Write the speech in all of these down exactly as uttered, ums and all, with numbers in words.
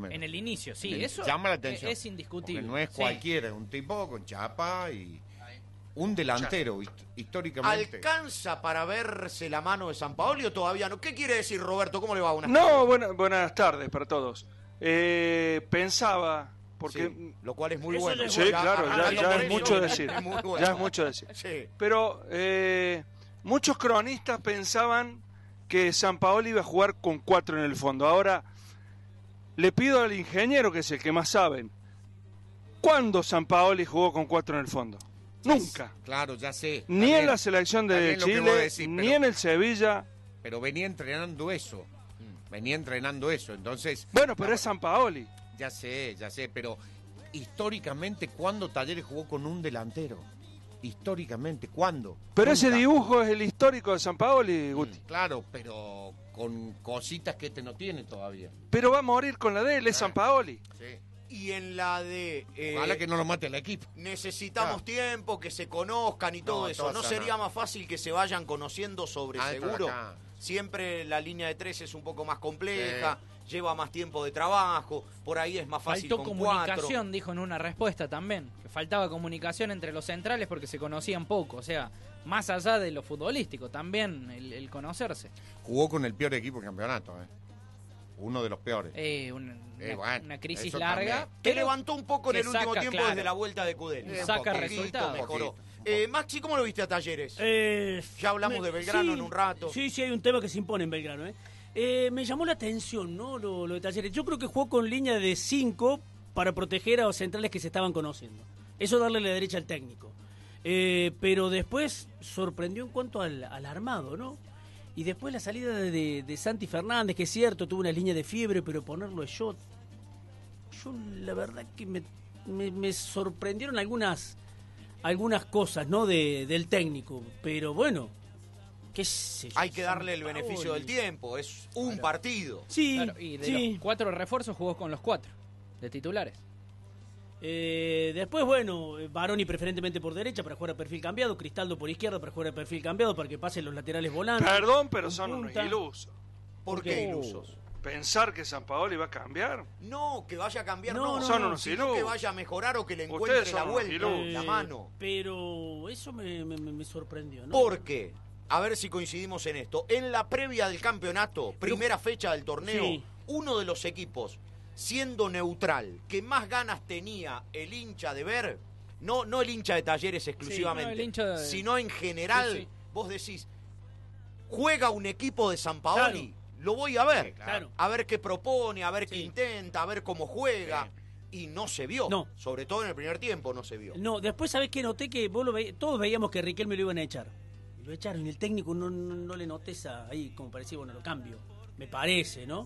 primero. En el inicio, sí, el, eso llama la atención. es, es indiscutible. Porque no es sí. cualquiera, es un tipo con chapa y un delantero, históricamente. ¿Alcanza para verse la mano de Sampaoli o todavía no? ¿Qué quiere decir, Roberto? ¿Cómo le va? Buenas no, tardes. buena, buenas tardes para todos. Eh, pensaba, porque... Sí, lo cual es muy Eso bueno. es Sí, Ya, claro, ya, hablando ya por es eso, mucho decir. es muy bueno. Ya es mucho decir. Sí. Pero eh, muchos cronistas pensaban que Sampaoli iba a jugar con cuatro en el fondo. Ahora, le pido al ingeniero, que es el que más saben, ¿cuándo Sampaoli jugó con cuatro en el fondo? Nunca. Claro, ya sé. Ni Está en la bien, selección está de bien lo que Chile, vos decís, ni pero- en el Sevilla. Pero venía entrenando eso. Venía entrenando eso. Entonces, Bueno, pero es Sampaoli. ya sé, ya sé, pero históricamente, ¿cuándo Talleres jugó con un delantero? Históricamente, ¿cuándo? Pero ese Nunca. dibujo es el histórico de Sampaoli, Guti. Mm, Claro, pero con cositas que este no tiene todavía. Pero va a morir con la de él, es Sampaoli. Sí. Y en la de... eh, Ojalá que no lo mate el equipo. necesitamos Claro. tiempo, que se conozcan y todo No, eso. todo ¿No eso sería no. más fácil que se vayan conociendo sobre Adentro de seguro? acá. Siempre la línea de tres es un poco más compleja, lleva más tiempo de trabajo, por ahí es más fácil Faltó con comunicación, cuatro. dijo en una respuesta también. Que faltaba comunicación entre los centrales porque se conocían poco. O sea, más allá de lo futbolístico, también el, el conocerse. Jugó con el peor equipo del campeonato, ¿eh? Uno de los peores. Eh, una, Eh, una- bueno, una crisis eso larga. también. Que pero levantó un poco en que el último saca, tiempo claro. desde la vuelta de Cudel. Eh, saca resultados. mejoró. Poquito, Eh, Maxi, ¿cómo lo viste a Talleres? Eh, Ya hablamos me- de Belgrano sí, en un rato. Sí, sí, hay un tema que se impone en Belgrano. ¿eh? Eh, me llamó la atención, ¿no? Lo, lo de Talleres. Yo creo que jugó con línea de cinco para proteger a los centrales que se estaban conociendo. Eso darle la derecha al técnico. Eh, pero después sorprendió en cuanto al, al armado, ¿no? Y después la salida de, de, de Santi Fernández, que es cierto, tuvo una línea de fiebre, pero ponerlo yo... Yo la verdad que me, me, me sorprendieron algunas algunas cosas, ¿no? De, del técnico. Pero bueno, qué sé yo. Hay que darle el Sampaoli. beneficio del tiempo, es un partido. Sí, Claro, y de sí. los cuatro refuerzos jugó con los cuatro de titulares. Eh, después, bueno, eh, Baroni preferentemente por derecha para jugar a perfil cambiado, Cristaldo por izquierda para jugar a perfil cambiado para que pasen los laterales volantes. Perdón, pero con son unos punta. ilusos. ¿Por qué ilusos? Pensar que Sampaoli va a cambiar. No, que vaya a cambiar, No, no, no, son no, unos sino ilusos. que vaya a mejorar o que le Ustedes encuentre son la unos vuelta, ilusos. la mano. Pero eso me, me, me sorprendió, ¿no? ¿Por qué? A ver si coincidimos en esto. En la previa del campeonato, primera fecha del torneo, Sí. uno de los equipos, siendo neutral, que más ganas tenía el hincha de ver, no, no el hincha de Talleres exclusivamente, no, el hincha de- sino en general, Sí, sí. vos decís, juega un equipo de Sampaoli, Claro. lo voy a ver, Sí, claro. a ver qué propone, a ver qué Sí. intenta, a ver cómo juega. Y no se vio. No. Sobre todo en el primer tiempo no se vio. No, después, ¿sabés qué? Noté que vos lo veí- todos veíamos que Riquelme lo iban a echar. Y lo echaron, y el técnico no, no, no le noté esa, ahí como parecía, bueno, lo cambio. Me parece, ¿no?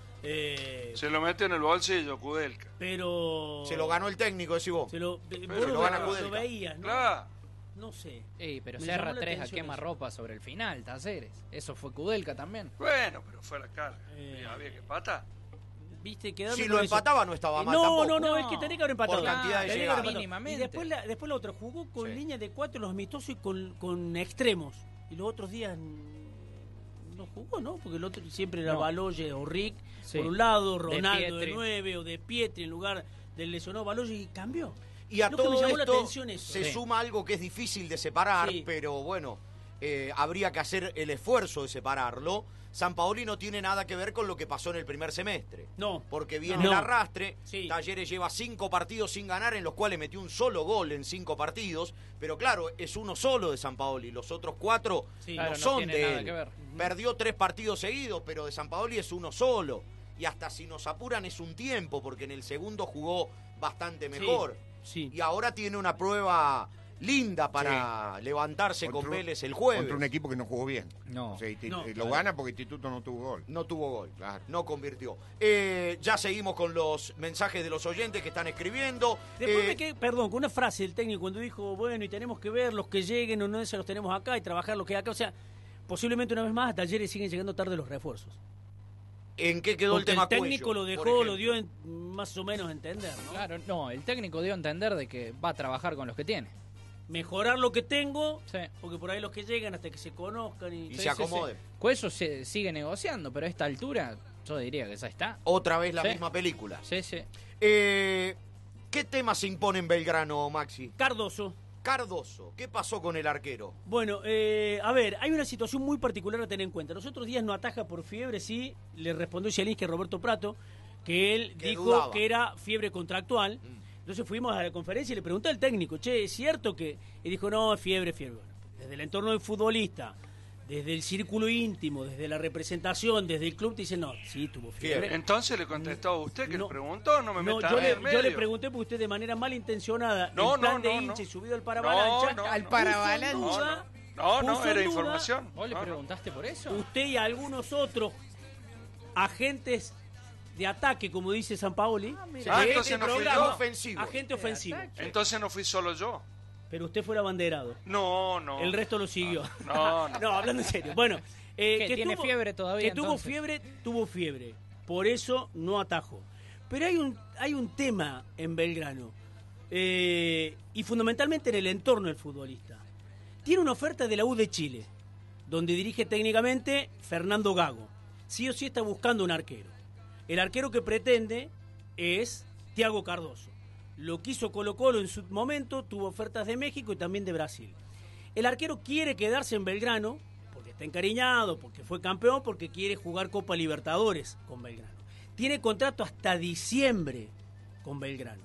Eh, Se lo mete en el bolsillo, Kudelka. pero... Se lo ganó el técnico, decís vos. Se lo, vos se lo, lo gana lo Kudelka. veías, ¿no? Claro. No sé. Ey, pero Me Serra llamó la tres a atención quema eso. ropa sobre el final, Talleres. Eso fue Kudelka también. Bueno, pero fue a la cara. Eh. Había que patar. ¿Viste? Quedando Si con lo eso. empataba no estaba Eh, mal no, tampoco. no, no, No, es que tenía que haber empatado. por cantidad de Tenía que llegadas. haber empatado. Mínimamente. Y después la, después la otra, jugó con Sí. línea de cuatro los amistosos y con, con extremos. Y los otros días mm, no jugó, ¿no? Porque el otro siempre era No. Baloye o Rick, Sí. por un lado, Ronaldo de, Pietri. nueve o de Pietri en lugar del lesionado Baloye y cambió. Y a Lo que todo me llamó la esto atención eso. se Sí. suma algo que es difícil de separar, Sí. pero bueno, eh, habría que hacer el esfuerzo de separarlo. Sampaoli no tiene nada que ver con lo que pasó en el primer semestre. No. Porque viene No. el arrastre. Sí. Talleres lleva cinco partidos sin ganar, en los cuales metió un solo gol en cinco partidos. Pero claro, es uno solo de Sampaoli. Los otros cuatro Sí. no Claro, no son tiene de nada él. que ver. Perdió tres partidos seguidos, pero de Sampaoli es uno solo. Y hasta si nos apuran es un tiempo, porque en el segundo jugó bastante mejor. Sí. Y ahora tiene una prueba linda para levantarse con Contra un- Vélez el jueves. Contra un equipo que no jugó bien. No. O sea, Insti- No, eh, lo claro. gana porque Instituto no tuvo gol. No tuvo gol, Claro. no convirtió. Eh, ya seguimos con los mensajes de los oyentes que están escribiendo. Después Eh, me quedé, perdón, con una frase del técnico cuando dijo, bueno, y tenemos que ver los que lleguen o no, se los tenemos acá y trabajar los que hay acá. O sea, posiblemente una vez más a Talleres siguen llegando tarde los refuerzos. ¿En qué quedó el Porque tema el técnico Cuello, lo por dejó, ejemplo? lo dio en- más o menos a entender, ¿no? Claro, no, el técnico dio a entender de que va a trabajar con los que tiene. Mejorar lo que tengo, Sí. porque por ahí los que llegan hasta que se conozcan y... Y Sí, se sí, acomode. sí. Cuello se sigue negociando, pero a esta altura Yo diría que ya está. Otra vez la Sí. misma película. Sí, sí. Eh, ¿Qué tema se impone en Belgrano, Maxi? Cardoso. Cardoso. ¿Qué pasó con el arquero? Bueno, eh, a ver, hay una situación muy particular a tener en cuenta. Los otros días no ataja por fiebre, sí, le respondió Zielinski a Roberto Prato, que él Que dijo dudaba. que era fiebre contractual. Entonces fuimos a la conferencia y le pregunté al técnico, che, ¿es cierto que...? Y dijo, no, es fiebre, fiebre. Bueno, desde el entorno del futbolista, desde el círculo íntimo, desde la representación, desde el club, te dicen, no, sí, tuvo fiebre. Fiebre. Entonces le contestó a usted que No. le preguntó, no me No, meta yo, en le, el medio. yo le pregunté porque usted de manera malintencionada, No, en plan no, de no, hincha no. y subido al paravalancha, No, no, Al no. paravalancha. puso en No, duda- no, no, puso en era duda información. ¿Vos le No, no. preguntaste por eso? Usted y algunos otros agentes de ataque, como dice San Paoli, Ah, de entonces este no fui programa, yo. Ofensivo. agente ofensivo. Entonces no fui solo yo. Pero usted fue el abanderado. No, no. El resto lo siguió. No, no. No, hablando en serio. Bueno, eh, ¿Qué, que tiene tuvo- fiebre todavía, Que tuvo entonces? fiebre, tuvo fiebre. Por eso no atajó. Pero hay un, hay un tema en Belgrano. eh, y fundamentalmente en el entorno del futbolista. Tiene una oferta de la U de Chile, donde dirige técnicamente Fernando Gago. Sí o sí está buscando un arquero. El arquero que pretende es Thiago Cardoso. Lo quiso Colo-Colo en su momento, tuvo ofertas de México y también de Brasil. El arquero quiere quedarse en Belgrano porque está encariñado, porque fue campeón, porque quiere jugar Copa Libertadores con Belgrano. Tiene contrato hasta diciembre con Belgrano.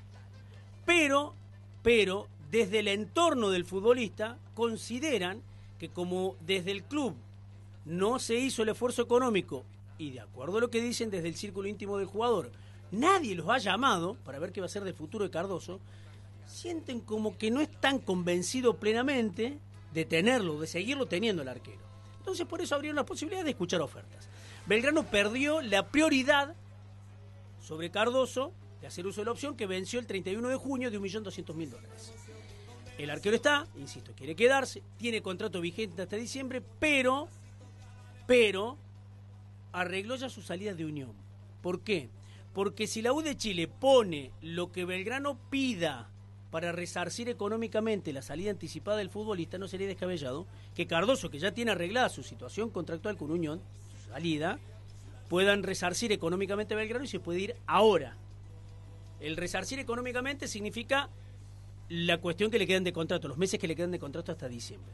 Pero, pero, desde el entorno del futbolista consideran que como desde el club no se hizo el esfuerzo económico y de acuerdo a lo que dicen desde el círculo íntimo del jugador, nadie los ha llamado para ver qué va a ser del futuro de Cardoso, sienten como que no están convencidos plenamente de tenerlo, de seguirlo teniendo el arquero. Entonces por eso abrieron la posibilidad de escuchar ofertas. Belgrano perdió la prioridad sobre Cardoso de hacer uso de la opción que venció el treinta y uno de junio de un millón doscientos mil dólares. El arquero está, insisto, quiere quedarse, tiene contrato vigente hasta diciembre, pero, pero, arregló ya su salida de Unión. ¿Por qué? Porque si la U de Chile pone lo que Belgrano pida para resarcir económicamente la salida anticipada del futbolista, no sería descabellado que Cardoso, que ya tiene arreglada su situación contractual con Unión, su salida, puedan resarcir económicamente a Belgrano y se puede ir ahora. El resarcir económicamente significa la cuestión que le quedan de contrato, los meses que le quedan de contrato hasta diciembre.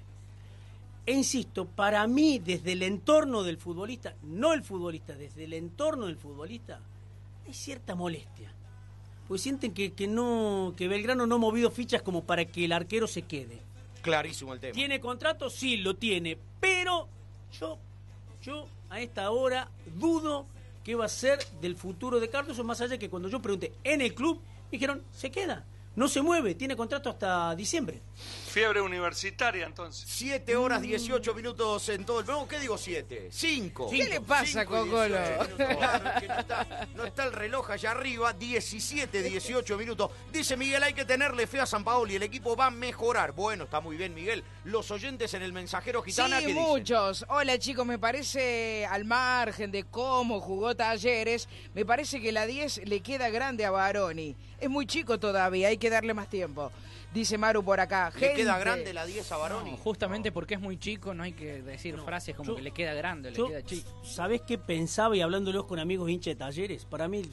E insisto, para mí, desde el entorno del futbolista, no el futbolista, desde el entorno del futbolista, hay cierta molestia. Porque sienten que, que no que Belgrano no ha movido fichas como para que el arquero se quede. Clarísimo el tema. ¿Tiene contrato? Sí, lo tiene. Pero yo, yo a esta hora dudo qué va a ser del futuro de Cardoso, más allá de que cuando yo pregunté en el club, me dijeron, se queda. No se mueve, tiene contrato hasta diciembre. Fiebre universitaria, entonces. siete horas dieciocho minutos en todo el... No, ¿qué digo siete? cinco. ¿Qué le pasa, Cocolo? Claro, que no, está, no está el reloj allá arriba. diecisiete, dieciocho minutos. Dice Miguel, hay que tenerle fe a San Paoli. El equipo va a mejorar. Bueno, está muy bien, Miguel. Los oyentes en el Mensajero Gitana, Sí, ¿qué dicen? muchos. Hola, chicos, me parece, al margen de cómo jugó Talleres, me parece que la diez le queda grande a Baroni. Es muy chico todavía, hay que darle más tiempo. Dice Maru por acá. ¿Le Gente, queda grande la diez a Baroni? No, justamente porque es muy chico, no hay que decir No, frases como yo- que le queda grande, le Yo, queda chico. ¿sabés qué pensaba y hablándolos con amigos hinchas de Talleres? Para mí,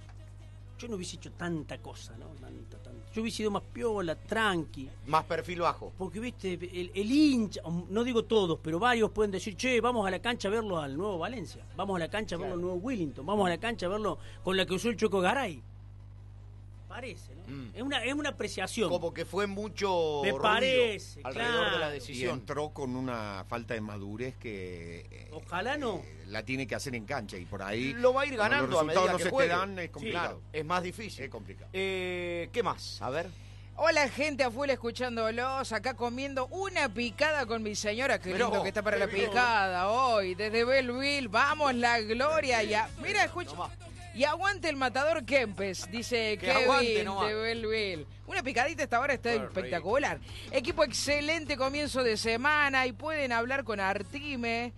yo no hubiese hecho tanta cosa, ¿no? Tanta, tanta. Yo hubiese sido más piola, tranqui. Más perfil bajo. Porque, viste, el, el hincha, no digo todos, pero varios pueden decir, che, vamos a la cancha a verlo al nuevo Valencia, vamos a la cancha a verlo al nuevo Willington, vamos a la cancha a verlo con la que usó el Chueco Garay. Parece, ¿no? Mm. Es, una, es una apreciación. Como que fue mucho Me ruido parece, alrededor claro. de la Y decisión. entró con una falta de madurez que eh, Ojalá no. eh, la tiene que hacer en cancha y por ahí Lo va a ir cuando ganando los a medida resultados no que se juegue. te dan es complicado. Claro, es más difícil. Es complicado. Eh, ¿Qué más? A ver. Hola, gente afuera escuchándolos, acá comiendo una picada con mi señora. Qué Mirá lindo vos, que está para qué la bien. picada hoy, desde Belleville. Vamos, la gloria. Ya. Mira, escucha. Tomá. Y aguante el matador Kempes, dice Que aguante Kevin nomás. de Belleville. Una picadita esta hora está Qué espectacular. Equipo excelente comienzo de semana y pueden hablar con Artime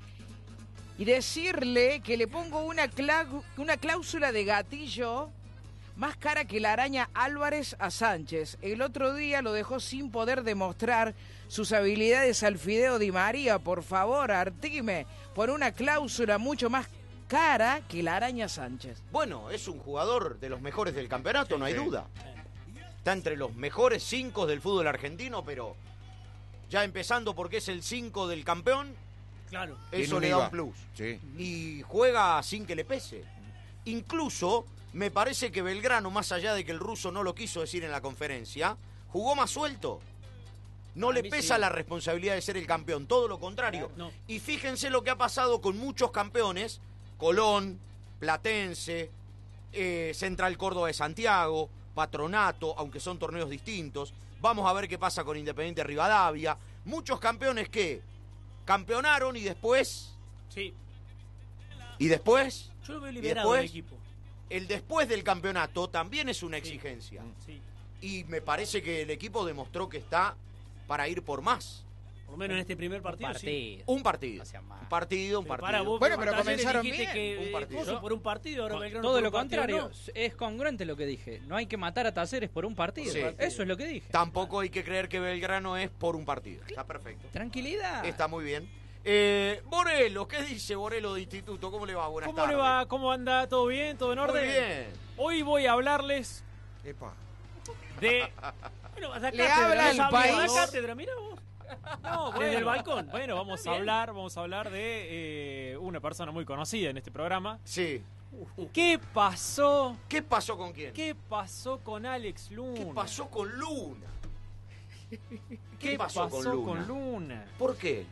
y decirle que le pongo una, clau- una cláusula de gatillo más cara que la araña Álvarez a Sánchez. El otro día lo dejó sin poder demostrar sus habilidades al Fideo Di María. Por favor, Artime, por una cláusula mucho más cara que la araña Sánchez. Bueno, es un jugador de los mejores del campeonato, no hay duda. Está entre los mejores cinco del fútbol argentino, pero ya empezando porque es el cinco del campeón, Claro. eso le da un plus. Sí. Y juega sin que le pese. Incluso, me parece que Belgrano, más allá de que el ruso no lo quiso decir en la conferencia, jugó más suelto. No A le mí pesa sí. la responsabilidad de ser el campeón, todo lo contrario. No. Y fíjense lo que ha pasado con muchos campeones, Colón, Platense, eh, Central Córdoba de Santiago, Patronato, aunque son torneos distintos. Vamos a ver qué pasa con Independiente Rivadavia. Muchos campeones que campeonaron y después, Sí. y después, Yo lo veo y liberado el después, equipo. el después del campeonato también es una exigencia. Sí. Y me parece que el equipo demostró que está para ir por más. Por lo menos en este primer partido, sí. Partido. Un partido. No sea mal. Un partido, un Pero partido. para vos, Bueno, por pero Talleres comenzaron dijiste bien. que, Un eh, partido. Coso por un partido, ahora Belgrano Todo por lo un partido, contrario, no. es congruente lo que dije. No hay que matar a Talleres por un partido. Sí. Eso es lo que dije. Tampoco hay que creer que Belgrano es por un partido. Está perfecto. Tranquilidad. Está muy bien. Eh, Borelo, ¿qué dice Borelo de Instituto? ¿Cómo le va? Buenas ¿Cómo tardes. le va? ¿Cómo anda? ¿Todo bien? ¿Todo en Muy orden? bien. Hoy voy a hablarles Epa. de... Bueno, vas a Le cátedra, habla ¿no? el Vas a país. cátedra, mirá vos. No, Desde el balcón. Bueno, vamos a Bien. hablar, vamos a hablar de eh, una persona muy conocida en este programa. Sí. ¿Qué pasó? ¿Qué pasó con quién? ¿Qué pasó con Alex Luna? ¿Qué pasó con Luna? ¿Qué pasó con Luna? con Luna? ¿Por qué?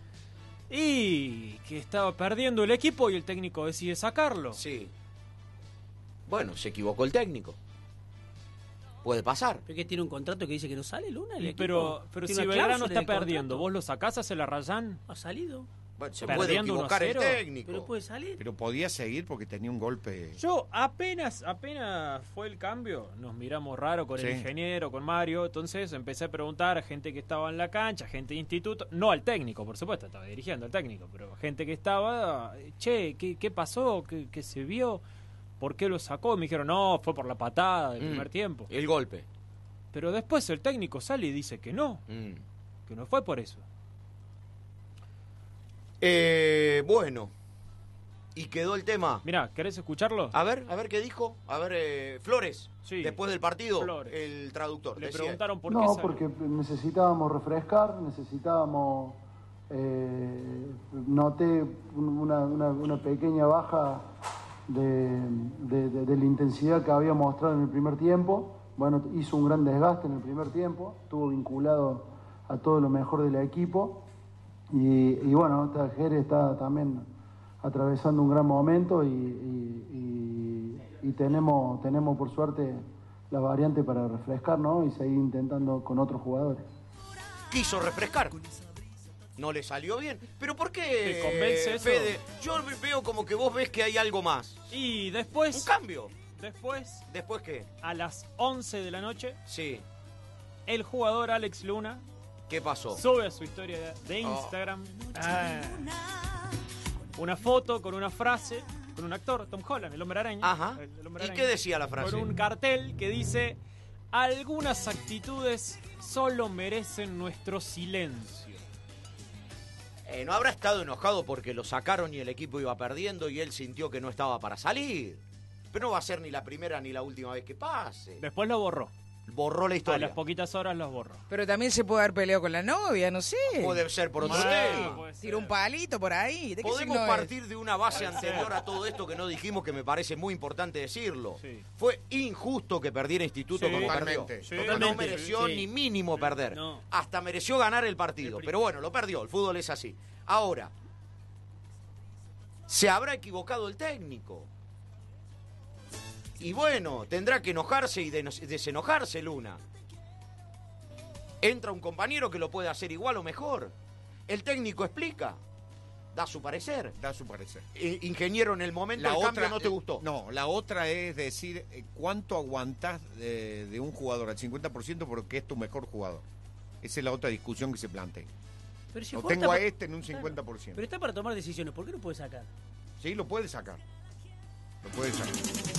Y que estaba perdiendo el equipo y el técnico decide sacarlo. Sí. Bueno, se equivocó el técnico. Puede pasar. ¿Pero que tiene un contrato que dice que no sale Luna? el Y equipo? pero pero ¿Tiene si una Belgrano cláusula está en el perdiendo, contrato? ¿vos lo sacás, hace la Rayán? ¿Ha salido? Bueno, se Perdiendo puede equivocar el uno a cero. técnico. ¿Pero puede salir? Pero podía seguir porque tenía un golpe. Yo apenas, apenas fue el cambio, nos miramos raro con Sí. el ingeniero, con Mario, entonces empecé a preguntar a gente que estaba en la cancha, gente de instituto, no al técnico, por supuesto, estaba dirigiendo al técnico, pero gente que estaba, che, ¿qué, qué pasó? ¿Qué, qué se vio? ¿Por qué lo sacó? Me dijeron, no, fue por la patada del Mm. primer tiempo. El golpe. Pero después el técnico sale y dice que no, Mm. que no fue por eso. Eh, bueno. ¿Y quedó el tema? Mirá, ¿querés escucharlo? A ver, a ver qué dijo. A ver, eh, Flores. Sí. Después del partido, Flores. el traductor. Le decía. preguntaron por qué No, salió. porque necesitábamos refrescar, necesitábamos... eh, noté una, una- una pequeña baja de, de- de- de la intensidad que había mostrado en el primer tiempo. Bueno, hizo un gran desgaste en el primer tiempo, estuvo vinculado a todo lo mejor del equipo. Y, y bueno, Talleres está también atravesando un gran momento y, y- y- y tenemos, tenemos por suerte la variante para refrescar, ¿no? Y seguir intentando con otros jugadores. Quiso refrescar. No le salió bien. ¿Pero por qué, ¿Te convence eso? Fede? Yo veo como que vos ves que hay algo más. Y Un después, cambio. después, ¿Después qué? a las once de la noche, Sí. el jugador Alex Luna ¿Qué pasó? sube a su historia de Instagram ah, una foto con una frase, con un actor, Tom Holland, el hombre araña. Ajá. el- el hombre ¿Y araña, qué decía la frase? Con un cartel que dice: algunas actitudes solo merecen nuestro silencio. Eh, no habrá estado enojado porque lo sacaron y el equipo iba perdiendo y él sintió que no estaba para salir. Pero no va a ser ni la primera ni la última vez que pase. Después lo borró. Borró la A historia. las poquitas horas los borró. Pero también se puede haber peleado con la novia, no sé. Puede ser por otro Sí, tema. puede ser. Tira un palito por ahí. ¿De qué Podemos signo es? partir de una base Puede anterior ser. a todo esto que no dijimos, que me parece muy importante decirlo. Sí. Fue injusto que perdiera Instituto Sí. como Totalmente, perdió. sí. No Totalmente. mereció Sí. ni mínimo perder. No. Hasta mereció ganar el partido. El Pero bueno, lo perdió. El fútbol es así. Ahora, se habrá equivocado el técnico. Y bueno, tendrá que enojarse y denos- desenojarse Luna. Entra un compañero que lo puede hacer igual o mejor. El técnico explica, da su parecer. Da su parecer. Eh, ingeniero, en el momento el cambio no te eh, gustó. No, la otra es decir eh, cuánto aguantás de, de un jugador al cincuenta por ciento porque es tu mejor jugador. Esa es la otra discusión que se plantea. Pero si Lo juega tengo a está- este en un cincuenta por ciento. Pero está para tomar decisiones, ¿por qué no puede sacar? Sí, lo puede sacar. Lo puede sacar.